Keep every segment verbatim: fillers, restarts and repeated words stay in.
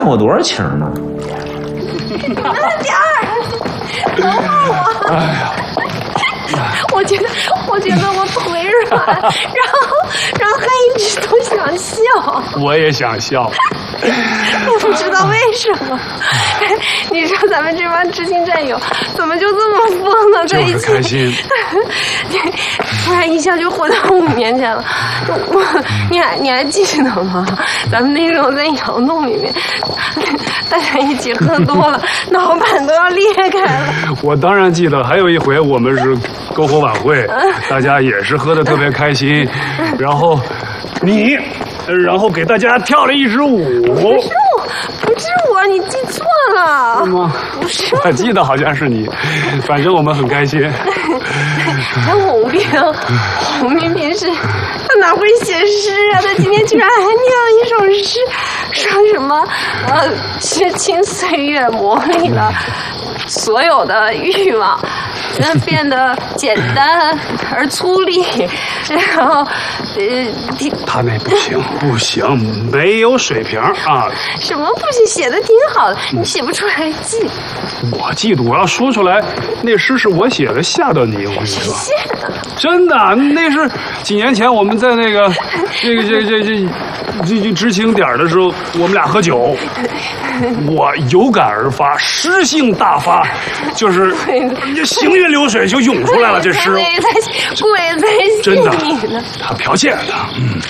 我多少情呢？ 慢点儿，等会儿我。哎呀。我觉得，我觉得我腿软，然后，然后还一直都想笑。 我也想笑， 我不知道为什么。你说咱们这帮知心战友怎么就这么疯了在一起？ 就是开心。 突然一下就回到五年前了。我，你还你还记得吗？咱们那时候在窑洞里面，大家一起喝多了，脑板都要裂开了。 我当然记得，还有一回我们是篝火晚会，大家也是喝得特别开心，然后你，然后给大家跳了一支舞。 不是我，不是我，你记错了。 是吗？ 不是， 我记得好像是你，反正我们很开心。 还洪斌，洪斌平时他哪会写诗啊？他今天居然还念了一首诗，说什么呃，痴情岁月磨砺了所有的欲望，那变得简单而粗粝，然后呃， 他那不行，不行，没有水平啊！ 什么不行？写的挺好的，你写不出来记。 我记得，我要说出来，那诗是我写的，吓到你！我跟你说，真的，那是几年前我们在那个这个这这这这这知青点的时候，我们俩喝酒，我有感而发，诗性大发，就是行云流水就涌出来了。这诗， 鬼才鬼才真的信你呢， 他剽窃的，嗯。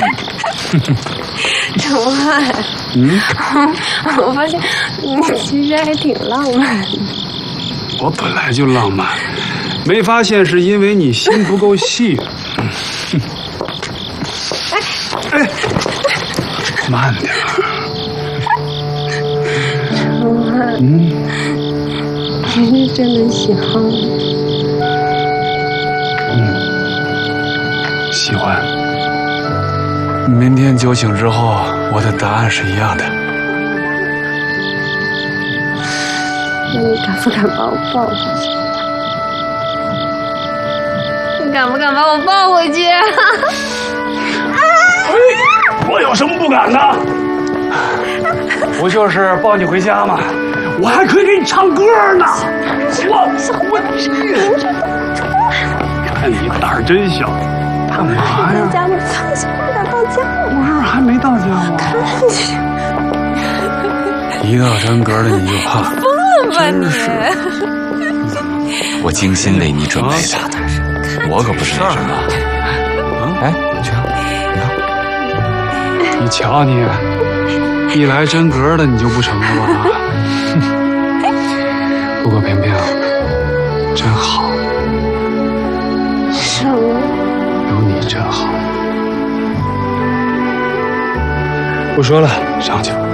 程汉， 嗯， 我发现你其实还挺浪漫的。 我本来就浪漫，没发现是因为你心不够细。哎，哎，慢点。 程汉， 嗯， 你是真的喜欢我？ 嗯，喜欢。明天酒醒之后，我的答案是一样的。 那你敢不敢把我抱回去？你敢不敢把我抱回去？ 我有什么不敢的？不就是抱你回家吗？我还可以给你唱歌呢。我我看你胆儿真小，干嘛呀？ 家里放心，不敢到家了。 不是还没到家吗？ 看去。 一到真格的你就怕。 疯了吧你！ 我精心为你准备的，我可不是那什么。哎，去啊！ 你瞧你，一来真格的你就不成了吧？不过萍萍真好， 什么？ 有你真好。不说了，上去吧。